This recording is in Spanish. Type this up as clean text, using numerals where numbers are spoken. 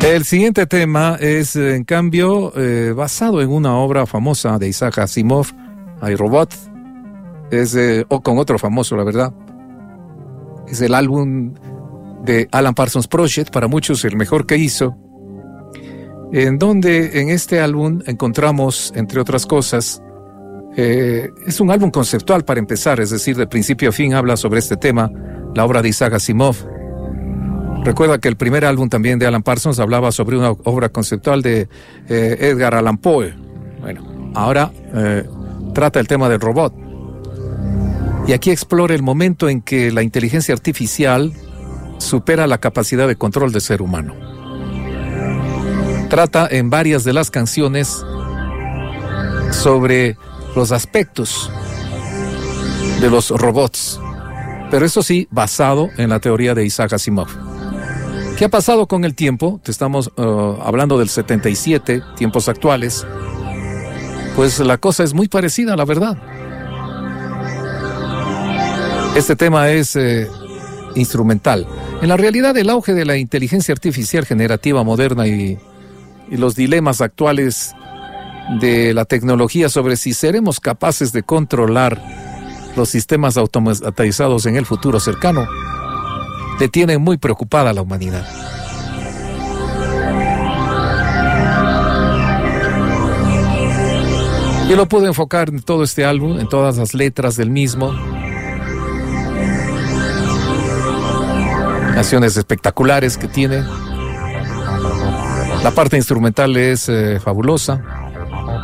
El siguiente tema es, en cambio, basado en una obra famosa de Isaac Asimov, iRobot. O con otro famoso, la verdad. Es el álbum de Alan Parsons Project, para muchos el mejor que hizo, en donde en este álbum encontramos, entre otras cosas, es un álbum conceptual para empezar, es decir, de principio a fin habla sobre este tema, la obra de Isaac Asimov. Recuerda que el primer álbum también de Alan Parsons hablaba sobre una obra conceptual de Edgar Allan Poe. Bueno, ahora trata el tema del robot. Y aquí explora el momento en que la inteligencia artificial supera la capacidad de control del ser humano. Trata en varias de las canciones sobre los aspectos de los robots, pero eso sí, basado en la teoría de Isaac Asimov. ¿Qué ha pasado con el tiempo? Te estamos hablando del 77, tiempos actuales. Pues la cosa es muy parecida, la verdad. Este tema es instrumental. En la realidad, el auge de la inteligencia artificial generativa moderna y los dilemas actuales de la tecnología sobre si seremos capaces de controlar los sistemas automatizados en el futuro cercano, le tienen muy preocupada a la humanidad. Y lo puedo enfocar en todo este álbum, en todas las letras del mismo. Canciones espectaculares que tiene. La parte instrumental es fabulosa.